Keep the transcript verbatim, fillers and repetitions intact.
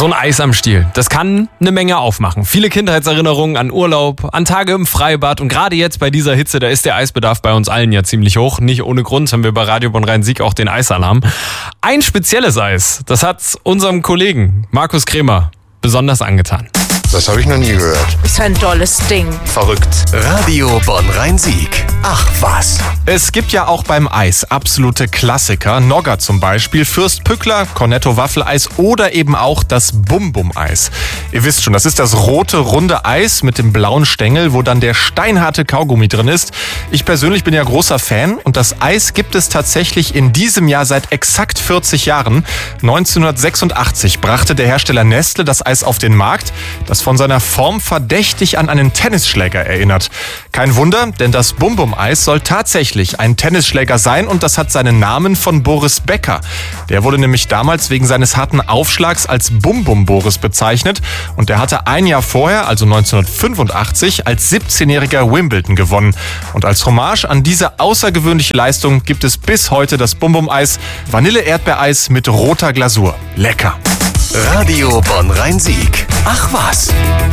So ein Eis am Stiel, das kann eine Menge aufmachen. Viele Kindheitserinnerungen an Urlaub, an Tage im Freibad und gerade jetzt bei dieser Hitze, da ist der Eisbedarf bei uns allen ja ziemlich hoch. Nicht ohne Grund haben wir bei Radio Bonn-Rhein-Sieg auch den Eisalarm. Ein spezielles Eis, das hat unserem Kollegen Markus Kremer besonders angetan. Das habe ich noch nie gehört. Ist ein tolles Ding. Verrückt. Radio Bonn-Rhein-Sieg. Ach was. Es gibt ja auch beim Eis absolute Klassiker. Nogger zum Beispiel, Fürst Pückler, Cornetto Waffeleis oder eben auch das Bum-Bum-Eis. Ihr wisst schon, das ist das rote, runde Eis mit dem blauen Stängel, wo dann der steinharte Kaugummi drin ist. Ich persönlich bin ja großer Fan und das Eis gibt es tatsächlich in diesem Jahr seit exakt vierzig Jahren. neunzehnhundertsechsundachtzig brachte der Hersteller Nestle das Eis auf den Markt, das von seiner Form verdächtig an einen Tennisschläger erinnert. Kein Wunder, denn das Bum-Bum-Eis soll tatsächlich ein Tennisschläger sein und das hat seinen Namen von Boris Becker. Der wurde nämlich damals wegen seines harten Aufschlags als Bum-Bum-Boris bezeichnet und der hatte ein Jahr vorher, also neunzehnhundertfünfundachtzig, als siebzehnjähriger Wimbledon gewonnen. Und als Hommage an diese außergewöhnliche Leistung gibt es bis heute das Bum-Bum-Eis, Vanille-Erdbeereis mit roter Glasur. Lecker! Radio Bonn-Rhein-Sieg. Ach was.